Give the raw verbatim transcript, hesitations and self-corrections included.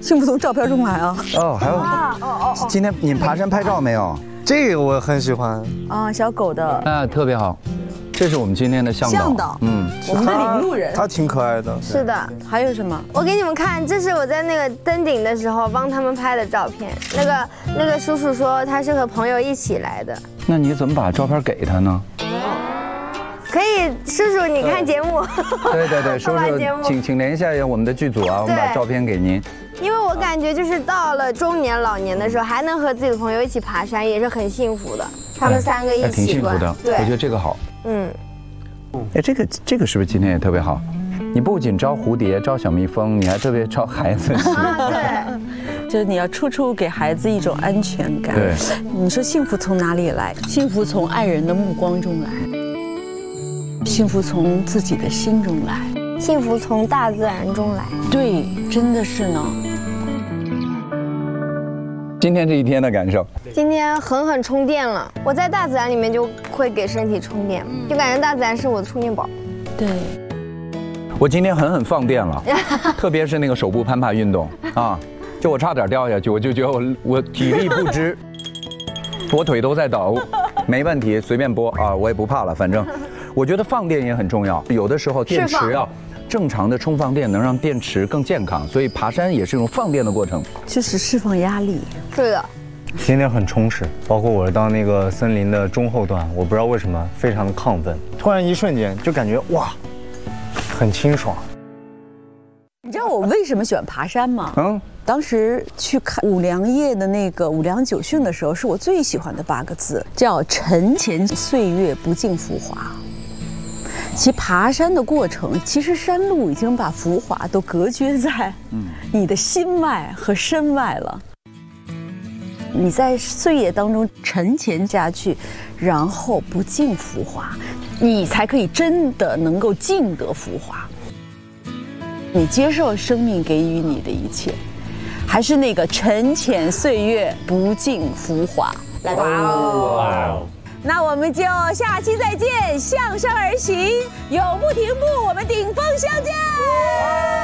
幸福从照片中来啊。 哦，还有，哦哦，今天你们爬山拍照没有？ 这个我很喜欢啊，小狗的啊，特别好。这是我们今天的向导。 向导，嗯，我们的领路人。 他挺可爱的。 是的。 还有什么？ 我给你们看，这是我在那个登顶的时候帮他们拍的照片。那个那个叔叔说他是和朋友一起来的。 那你怎么把照片给他呢？ 可以，叔叔，你看节目。 对对对，叔叔，请请联系一下我们的剧组啊，我们把照片给您。 因为我感觉就是到了中年老年的时候，还能和自己的朋友一起爬山，也是很幸福的。他们三个一起， 挺幸福的。 对， 我觉得这个好。 嗯。 哎，这个这个是不是今天也特别好？你不仅招蝴蝶、招小蜜蜂，你还特别招孩子。 对， 就是你要处处给孩子一种安全感。 对， 你说幸福从哪里来？幸福从爱人的目光中来，幸福从自己的心中来， 幸福从大自然中来。 对，真的是呢。 今天这一天的感受， 今天狠狠充电了。我在大自然里面就会给身体充电，就感觉大自然是我的充电宝。 对， 我今天狠狠放电了，特别是那个手部攀爬运动啊，就我差点掉下去，我就觉得我我体力不支，我腿都在抖，没问题，随便播啊，我也不怕了，反正我觉得放电也很重要，有的时候电池要正常的充放电，能让电池更健康，所以爬山也是一种放电的过程， 就是释放压力。 是的， 今天很充实，包括我到那个森林的中后段，我不知道为什么非常的亢奋，突然一瞬间就感觉哇，很清爽。 你知道我为什么喜欢爬山吗？嗯，当时去看五粮液的那个五粮酒训的时候，是我最喜欢的八个字，叫“沉潜岁月，不尽浮华”。其爬山的过程，其实山路已经把浮华都隔绝在你的心外和身外了。你在岁月当中沉潜下去，然后不尽浮华，你才可以真的能够尽得浮华。你接受生命给予你的一切，还是那个沉潜岁月，不尽浮华？来吧！哇！那我们就下期再见，向上而行，永不停步，我们顶峰相见。